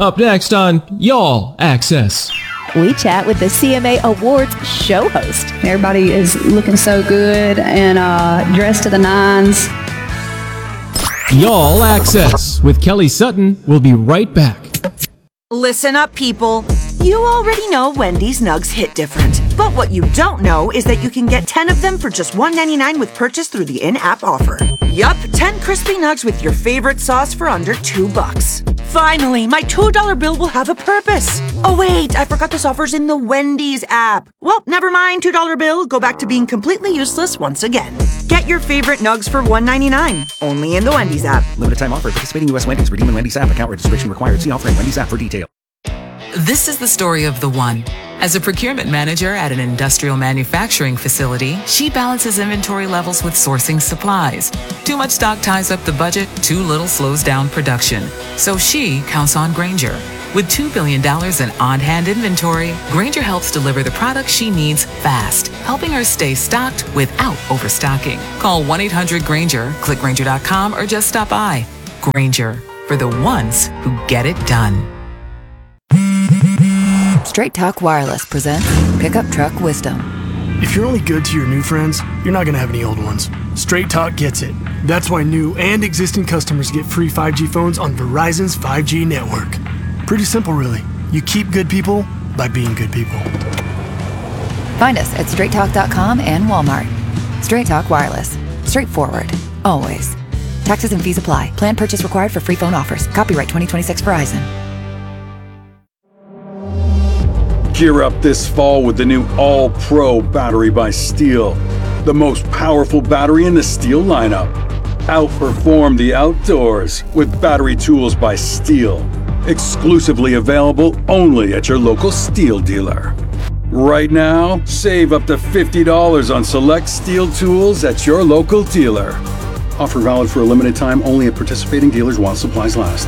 Up next on Y'all Access. We chat with the CMA Awards show host. Everybody is looking so good and dressed to the nines. Y'all Access with Kelly Sutton. We'll be right back. Listen up, people. You already know Wendy's nugs hit different. But what you don't know is that you can get 10 of them for just $1.99 with purchase through the in-app offer. Yup, 10 crispy nugs with your favorite sauce for under $2. Finally, my $2 bill will have a purpose. Oh wait, I forgot this offer's in the Wendy's app. Well, never mind, $2 bill. Go back to being completely useless once again. Get your favorite nugs for $1.99. Only in the Wendy's app. Limited time offer. Participating U.S. Wendy's. Redeem in Wendy's app. Account registration required. See offer in Wendy's app for detail. This is the story of the one. As a procurement manager at an industrial manufacturing facility, she balances inventory levels with sourcing supplies. Too much stock ties up the budget, too little slows down production. So she counts on Grainger. With $2 billion in on-hand inventory, Grainger helps deliver the products she needs fast, helping her stay stocked without overstocking. Call 1-800-GRAINGER, click Grainger.com, or just stop by. Grainger, for the ones who get it done. Straight Talk Wireless presents Pickup Truck Wisdom. If you're only good to your new friends, you're not going to have any old ones. Straight Talk gets it. That's why new and existing customers get free 5G phones on Verizon's 5G network. Pretty simple, really. You keep good people by being good people. Find us at straighttalk.com and Walmart. Straight Talk Wireless. Straightforward. Always. Taxes and fees apply. Plan purchase required for free phone offers. Copyright 2026 Verizon. Gear up this fall with the new All-Pro battery by Steel. The most powerful battery in the Steel lineup. Outperform the outdoors with battery tools by Steel. Exclusively available only at your local Steel dealer. Right now, save up to $50 on select Steel tools at your local dealer. Offer valid for a limited time only at participating dealers while supplies last.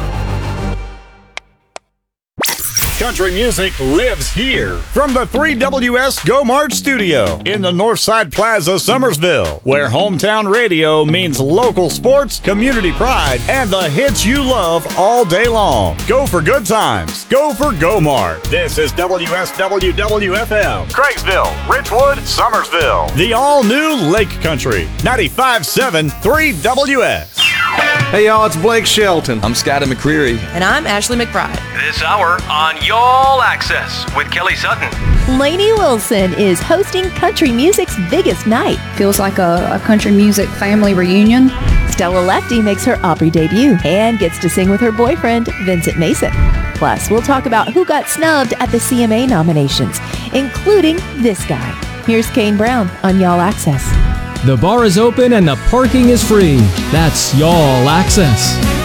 Country music lives here from the 3WS Go March studio in the Northside Plaza, Summersville, where hometown radio means local sports, community pride, and the hits you love all day long. Go for good times. Go for Go Mart. This is WSWWFM, Craigsville, Richwood, Summersville. The all-new Lake Country, 95.7 3WS. Hey y'all, it's Blake Shelton. I'm Scotty McCreery. And I'm Ashley McBride. This hour on Y'all Access with Kelly Sutton. Lainey Wilson is hosting country music's biggest night. Feels like a country music family reunion. Stella Lefty makes her Opry debut and gets to sing with her boyfriend, Vincent Mason. Plus, we'll talk about who got snubbed at the CMA nominations, including this guy. Here's Kane Brown on Y'all Access. The bar is open and the parking is free. That's Y'all Access.